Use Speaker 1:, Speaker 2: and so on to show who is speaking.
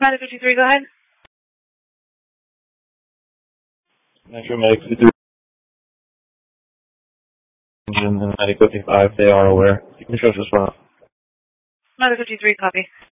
Speaker 1: Medic 53, go ahead.
Speaker 2: Metro Medic 53 and Medic 55, they are aware. You can trust us well.
Speaker 1: Medic 53, copy.